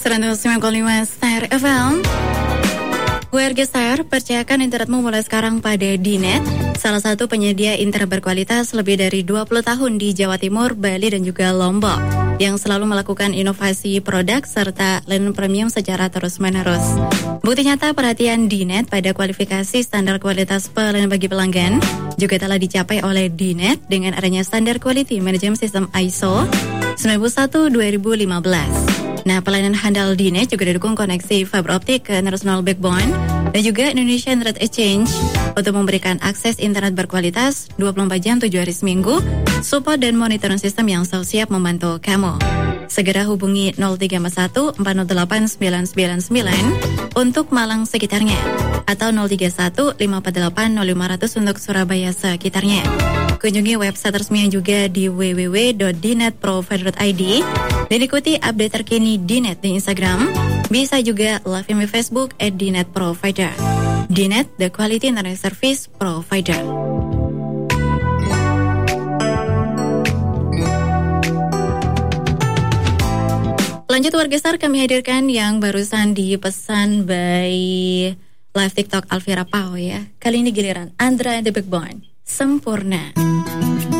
105,5 Star FM. Warga Star, percayakan internetmu mulai sekarang pada Dinet, salah satu penyedia internet berkualitas lebih dari 20 tahun di Jawa Timur, Bali, dan juga Lombok, yang selalu melakukan inovasi produk serta layanan premium secara terus-menerus. Bukti nyata perhatian Dinet pada kualifikasi standar kualitas pelayanan bagi pelanggan juga telah dicapai oleh Dinet dengan adanya standar Quality Management System ISO 91-2015. Nah, pelayanan handal Dinet juga didukung koneksi fiber optik ke national backbone dan juga Indonesia Internet Exchange untuk memberikan akses internet berkualitas 24 jam 7 hari seminggu, support dan monitoring sistem yang selalu siap membantu kamu. Segera hubungi 0341 408 999 untuk Malang sekitarnya atau 031 548 0500 untuk Surabaya sekitarnya. Kunjungi website resminya juga di www.dinetprovider.id dan ikuti update terkini Dinet di Instagram. Bisa juga live di Facebook @dinetprovider. Dinet, the quality internet service provider. Lanjut Warga Star, kami hadirkan yang barusan dipesan by live TikTok Alvira Pau ya. Kali ini giliran Andra and the Backbone, Sempurna.